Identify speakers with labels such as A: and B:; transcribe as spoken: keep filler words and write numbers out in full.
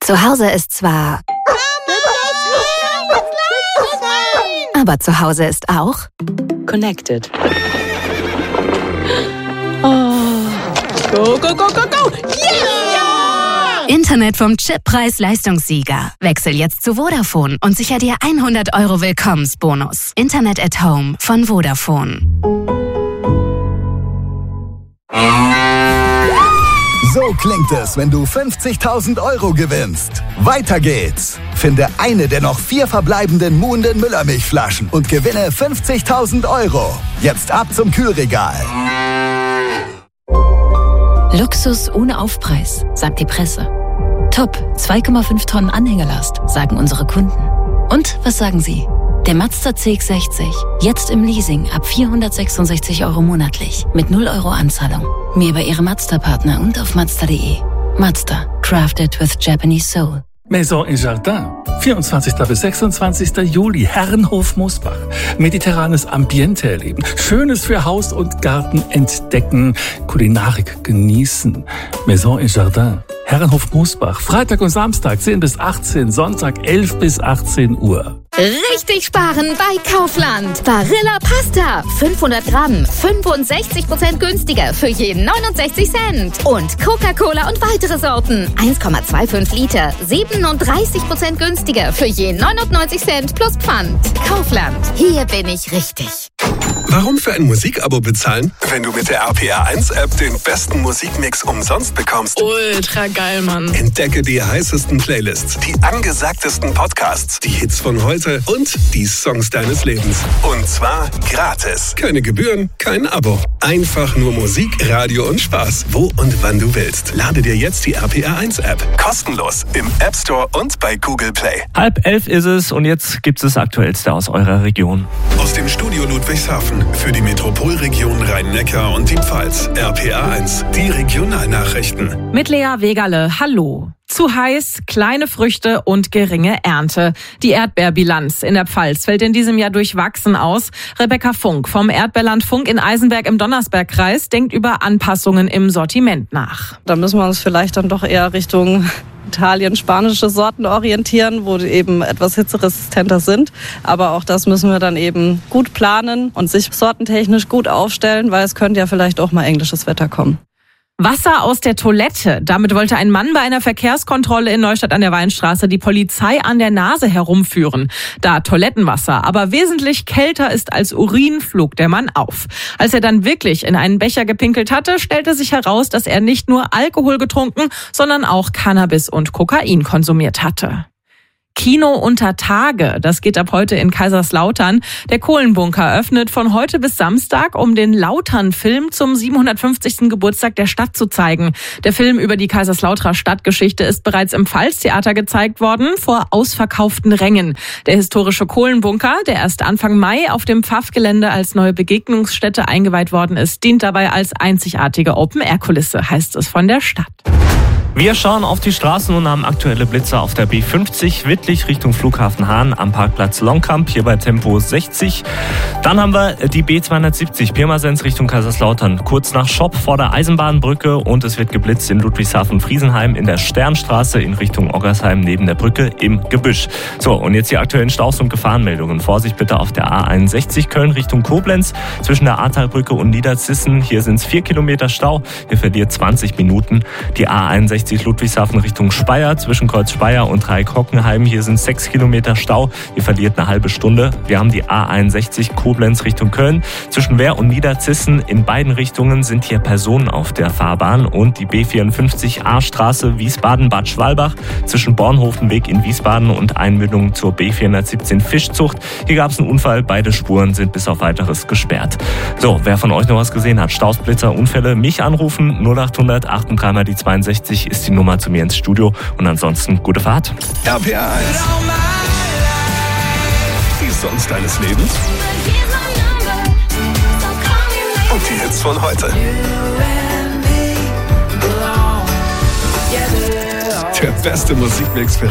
A: Zu Hause ist zwar... Aber zu Hause ist auch...
B: Connected.
C: Oh. Go, go, go, go, go! Yeah!
A: Internet vom Chip-Preis-Leistungssieger. Wechsel jetzt zu Vodafone und sicher dir hundert Euro Willkommensbonus. Internet at Home von Vodafone.
D: So klingt es, wenn du fünfzigtausend Euro gewinnst. Weiter geht's. Finde eine der noch vier verbleibenden muhenden Müllermilchflaschen und gewinne fünfzigtausend Euro. Jetzt ab zum Kühlregal.
E: Luxus ohne Aufpreis, sagt die Presse. Top, zwei Komma fünf Tonnen Anhängerlast, sagen unsere Kunden. Und was sagen Sie? Der Mazda C X sechzig, jetzt im Leasing ab vierhundertsechsundsechzig Euro monatlich, mit null Euro Anzahlung. Mehr bei Ihrem Mazda-Partner und auf Mazda punkt de. Mazda, crafted with Japanese soul.
F: Maison et Jardin, vierundzwanzigsten bis sechsundzwanzigsten Juli, Herrenhof Mosbach. Mediterranes Ambiente erleben, Schönes für Haus und Garten entdecken, Kulinarik genießen. Maison et Jardin, Herrenhof Mosbach, Freitag und Samstag zehn bis achtzehn, Sonntag elf bis achtzehn Uhr.
A: Richtig sparen bei Kaufland. Barilla Pasta, fünfhundert Gramm, fünfundsechzig Prozent günstiger für jeden neunundsechzig Cent. Und Coca-Cola und weitere Sorten, eins Komma fünfundzwanzig Liter, siebenunddreißig Prozent günstiger für jeden neunundneunzig Cent plus Pfand. Kaufland, hier bin ich richtig.
G: Warum für ein Musikabo bezahlen, wenn du mit der R P R eins App den besten Musikmix umsonst bekommst?
C: Ultra geil, Mann.
G: Entdecke die heißesten Playlists, die angesagtesten Podcasts, die Hits von heute und die Songs deines Lebens. Und zwar gratis. Keine Gebühren, kein Abo. Einfach nur Musik, Radio und Spaß. Wo und wann du willst. Lade dir jetzt die R P R eins App. Kostenlos im App Store und bei Google Play.
H: Halb elf ist es und jetzt gibt es das Aktuellste aus eurer Region.
G: Aus dem Studio Ludwigshafen für die Metropolregion Rhein-Neckar und die Pfalz. R P R eins, die Regionalnachrichten.
C: Mit Lea Wegerle, hallo. Zu heiß, kleine Früchte und geringe Ernte. Die Erdbeerbilanz in der Pfalz fällt in diesem Jahr durchwachsen aus. Rebecca Funk vom Erdbeerland Funk in Eisenberg im Donnersbergkreis denkt über Anpassungen im Sortiment nach.
I: Da müssen wir uns vielleicht dann doch eher Richtung Italien, spanische Sorten orientieren, wo die eben etwas hitzeresistenter sind. Aber auch das müssen wir dann eben gut planen und sich sortentechnisch gut aufstellen, weil es könnte ja vielleicht auch mal englisches Wetter kommen.
C: Wasser aus der Toilette. Damit wollte ein Mann bei einer Verkehrskontrolle in Neustadt an der Weinstraße die Polizei an der Nase herumführen. Da Toilettenwasser aber wesentlich kälter ist als Urin, flog der Mann auf. Als er dann wirklich in einen Becher gepinkelt hatte, stellte sich heraus, dass er nicht nur Alkohol getrunken, sondern auch Cannabis und Kokain konsumiert hatte. Kino unter Tage, das geht ab heute in Kaiserslautern. Der Kohlenbunker öffnet von heute bis Samstag, um den Lautern-Film zum siebenhundertfünfzigsten Geburtstag der Stadt zu zeigen. Der Film über die Kaiserslauterer Stadtgeschichte ist bereits im Pfalztheater gezeigt worden, vor ausverkauften Rängen. Der historische Kohlenbunker, der erst Anfang Mai auf dem Pfaff-Gelände als neue Begegnungsstätte eingeweiht worden ist, dient dabei als einzigartige Open-Air-Kulisse, heißt es von der Stadt.
H: Wir schauen auf die Straßen und haben aktuelle Blitzer auf der B fünfzig Wittlich Richtung Flughafen Hahn am Parkplatz Longkamp, hier bei Tempo sechzig. Dann haben wir die B zweihundertsiebzig Pirmasens Richtung Kaiserslautern, kurz nach Schopp vor der Eisenbahnbrücke, und es wird geblitzt in Ludwigshafen-Friesenheim in der Sternstraße in Richtung Oggersheim neben der Brücke im Gebüsch. So, und jetzt die aktuellen Staus- und Gefahrenmeldungen. Vorsicht bitte auf der A einundsechzig Köln Richtung Koblenz zwischen der Ahrtalbrücke und Niederzissen. Hier sind es vier Kilometer Stau, hier verliert zwanzig Minuten. Die A einundsechzig Ludwigshafen Richtung Speyer zwischen Kreuz Speyer und Dreieck-Hockenheim. Hier sind sechs Kilometer Stau. Ihr verliert eine halbe Stunde. Wir haben die A einundsechzig Koblenz Richtung Köln. Zwischen Wehr und Niederzissen in beiden Richtungen sind hier Personen auf der Fahrbahn. Und die B vierundfünfzig A-Straße Wiesbaden-Bad Schwalbach zwischen Bornhofenweg in Wiesbaden und Einmündung zur B vierhundertsiebzehn Fischzucht. Hier gab es einen Unfall. Beide Spuren sind bis auf Weiteres gesperrt. So, wer von euch noch was gesehen hat, Staus, Blitzer, Unfälle, mich anrufen. null achthundert achtunddreißig mal die zweiundsechzig ist die Nummer zu mir ins Studio, und ansonsten gute Fahrt.
G: R P R eins. Die Songs deines Lebens und die Hits von heute. Der beste Musikmix für